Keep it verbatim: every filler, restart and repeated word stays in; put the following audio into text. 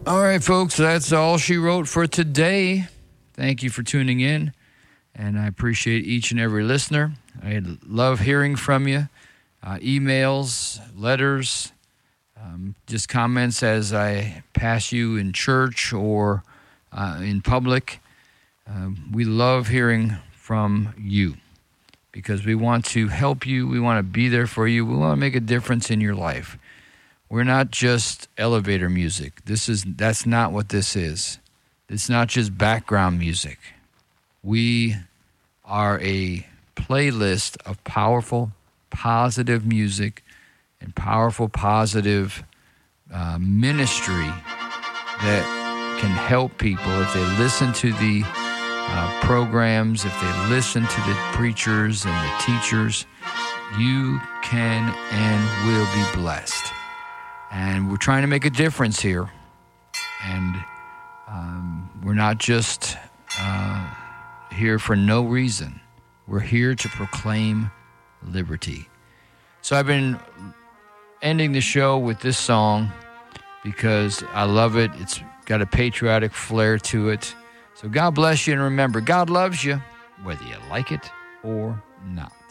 All right, folks, that's all she wrote for today. Thank you for tuning in, and I appreciate each and every listener. I love hearing from you. Uh, emails, letters, um, just comments as I pass you in church or uh, in public. Uh, we love hearing from you because we want to help you. We want to be there for you. We want to make a difference in your life. We're not just elevator music. This is that's not what this is. It's not just background music. We are a playlist of powerful, positive music and powerful, positive uh, ministry that can help people if they listen to the uh, programs, if they listen to the preachers and the teachers. You can and will be blessed. And we're trying to make a difference here. And um, we're not just uh, here for no reason. We're here to proclaim liberty. So I've been ending the show with this song because I love it. It's got a patriotic flair to it. So God bless you, and remember, God loves you, whether you like it or not.